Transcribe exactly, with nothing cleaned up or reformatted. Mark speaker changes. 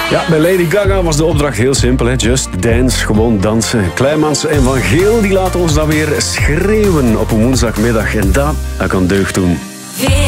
Speaker 1: Ja, bij Lady Gaga was de opdracht heel simpel. Hè? Just dance, gewoon dansen. Kleimans en Van Geel die laten ons dan weer schreeuwen op een woensdagmiddag. En dat, dat kan deugd doen.